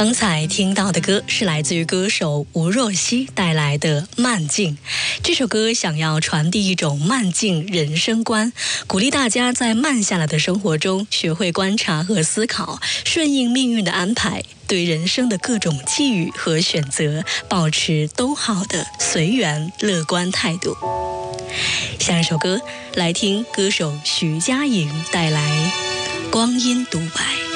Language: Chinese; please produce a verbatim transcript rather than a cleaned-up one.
刚才听到的歌是来自于歌手吴若希带来的《慢镜》。这首歌想要传递一种慢镜人生观，鼓励大家在慢下来的生活中学会观察和思考，顺应命运的安排，对人生的各种际遇和选择保持都好的随缘乐观态度。下一首歌来听歌手徐佳莹带来《光阴独白》。